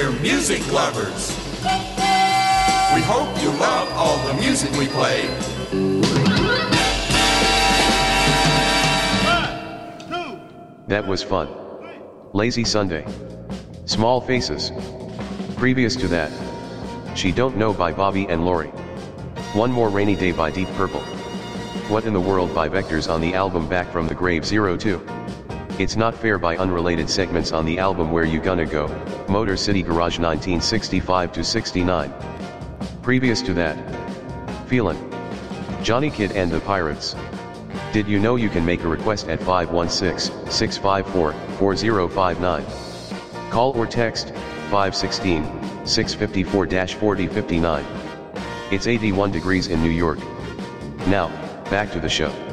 Dear music lovers, we hope you love all the music we play. 1, 2. That was fun. Lazy Sunday. Small Faces. Previous to that, She Don't Know by Bobby and Lori. One More Rainy Day by Deep Purple. What in the World by Vectors on the album Back from the Grave 02. It's Not Fair by unrelated segments on the album Where You Gonna Go, Motor City Garage 1965-69. Previous to that, Feelin'. Johnny Kidd and the Pirates. Did you know you can make a request at 516-654-4059? Call or text 516-654-4059. It's 81 degrees in New York. Now, back to the show.